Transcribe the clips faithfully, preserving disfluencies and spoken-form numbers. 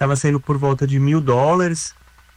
estava saindo por volta de mil dólares.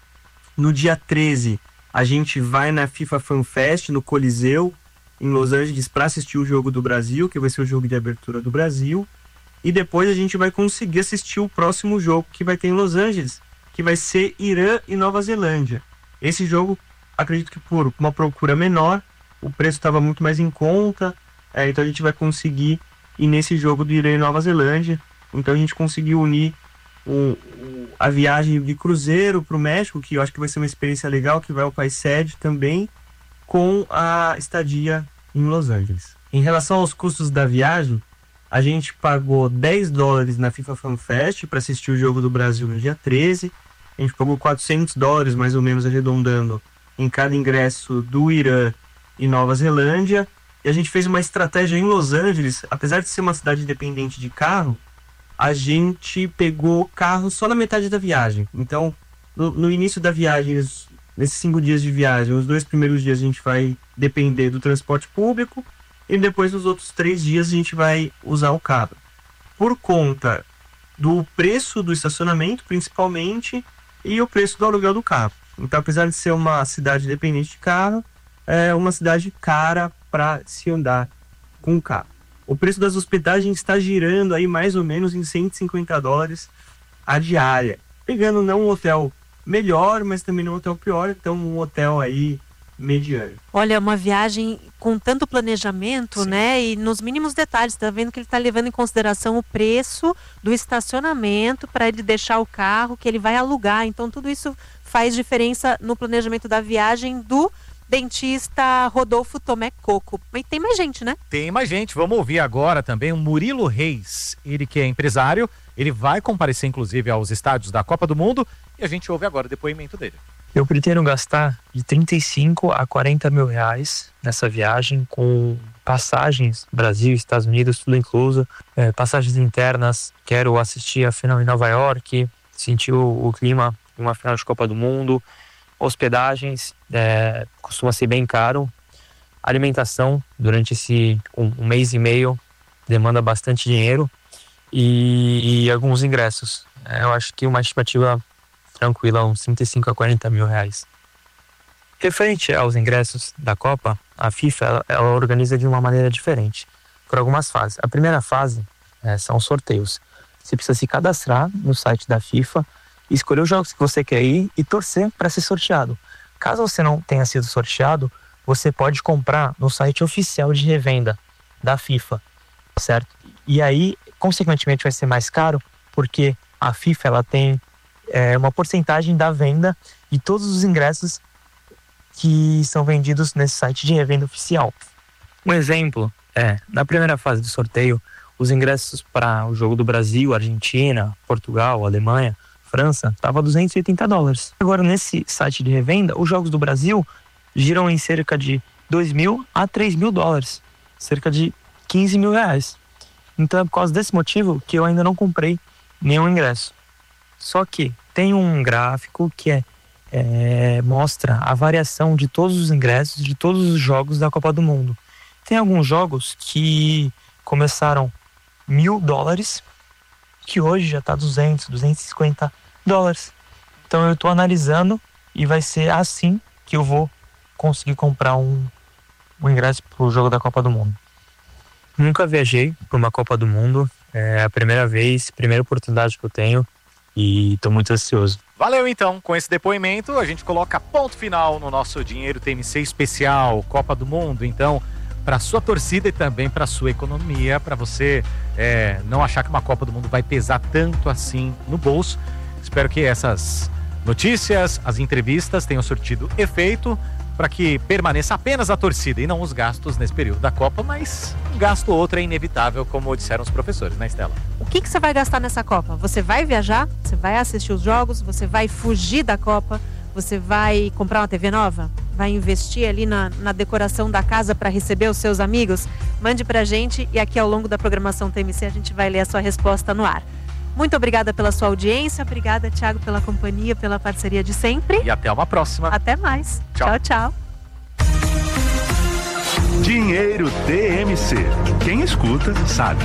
No dia treze, a gente vai na FIFA Fan Fest, no Coliseu, em Los Angeles, para assistir o jogo do Brasil, que vai ser o jogo de abertura do Brasil. E depois a gente vai conseguir assistir o próximo jogo que vai ter em Los Angeles, que vai ser Irã e Nova Zelândia. Esse jogo, acredito que por uma procura menor, o preço estava muito mais em conta, é, então a gente vai conseguir ir nesse jogo do Irã e Nova Zelândia. Então a gente conseguiu unir o, o, a viagem de cruzeiro para o México, que eu acho que vai ser uma experiência legal, que vai ao país sede também, com a estadia em Los Angeles. Em relação aos custos da viagem, a gente pagou dez dólares na FIFA Fan Fest para assistir o jogo do Brasil no dia treze. A gente pagou quatrocentos dólares, mais ou menos, arredondando, em cada ingresso do Irã e Nova Zelândia. E a gente fez uma estratégia em Los Angeles. Apesar de ser uma cidade independente de carro, a gente pegou carro só na metade da viagem. Então, no, no início da viagem, nesses cinco dias de viagem, os dois primeiros dias a gente vai depender do transporte público e depois nos outros três dias a gente vai usar o carro. Por conta do preço do estacionamento, principalmente, e o preço do aluguel do carro. Então, apesar de ser uma cidade independente de carro, é uma cidade cara para se andar com o carro. O preço das hospedagens está girando aí mais ou menos em cento e cinquenta dólares a diária. Pegando não um hotel melhor, mas também não um hotel pior, então um hotel aí mediano. Olha, uma viagem com tanto planejamento, sim, né? E nos mínimos detalhes, tá vendo que ele está levando em consideração o preço do estacionamento para ele deixar o carro que ele vai alugar. Então tudo isso faz diferença no planejamento da viagem do dentista Rodolfo Tomé Coco. Mas tem mais gente, né? Tem mais gente. Vamos ouvir agora também o Murilo Reis. Ele que é empresário, ele vai comparecer inclusive aos estádios da Copa do Mundo e a gente ouve agora o depoimento dele. Eu pretendo gastar de trinta e cinco a quarenta mil reais nessa viagem, com passagens Brasil, Estados Unidos, tudo incluso, é, passagens internas. Quero assistir a final em Nova York, sentir o, o clima de uma final de Copa do Mundo. Hospedagens, é, costuma ser bem caro. Alimentação, durante esse um, um mês e meio, demanda bastante dinheiro. E, e alguns ingressos. É, eu acho que uma estimativa tranquila, uns trinta e cinco a quarenta mil reais. Referente aos ingressos da Copa, a FIFA ela, ela organiza de uma maneira diferente, por algumas fases. A primeira fase é, são sorteios. Você precisa se cadastrar no site da FIFA, escolher os jogos que você quer ir e torcer para ser sorteado. Caso você não tenha sido sorteado, você pode comprar no site oficial de revenda da FIFA, certo? E aí, consequentemente, vai ser mais caro, porque a FIFA ela tem é, uma porcentagem da venda de todos os ingressos que são vendidos nesse site de revenda oficial. Um exemplo é, na primeira fase do sorteio, os ingressos para o jogo do Brasil, Argentina, Portugal, Alemanha, França, estava duzentos e oitenta dólares. Agora, nesse site de revenda, os jogos do Brasil giram em cerca de dois mil a três mil dólares, cerca de quinze mil reais. Então é por causa desse motivo que eu ainda não comprei nenhum ingresso. Só que tem um gráfico que é, é, mostra a variação de todos os ingressos de todos os jogos da Copa do Mundo. Tem alguns jogos que começaram mil dólares, que hoje já está duzentos, duzentos e cinquenta dólares. Então eu estou analisando e vai ser assim que eu vou conseguir comprar um, um ingresso para o jogo da Copa do Mundo. Nunca viajei para uma Copa do Mundo, é a primeira vez, primeira oportunidade que eu tenho e estou muito ansioso. Valeu então, com esse depoimento a gente coloca ponto final no nosso Dinheiro T M C especial Copa do Mundo. Então, para sua torcida e também para sua economia, para você é, não achar que uma Copa do Mundo vai pesar tanto assim no bolso. Espero que essas notícias, as entrevistas tenham surtido efeito para que permaneça apenas a torcida e não os gastos nesse período da Copa, mas um gasto ou outro é inevitável, como disseram os professores, né, Estela? O que, que você vai gastar nessa Copa? Você vai viajar? Você vai assistir os jogos? Você vai fugir da Copa? Você vai comprar uma T V nova? Vai investir ali na, na decoração da casa para receber os seus amigos? Mande pra gente e aqui ao longo da programação T M C a gente vai ler a sua resposta no ar. Muito obrigada pela sua audiência, obrigada, Thiago, pela companhia, pela parceria de sempre. E até uma próxima. Até mais. Tchau, tchau. tchau. Dinheiro T M C. Quem escuta sabe.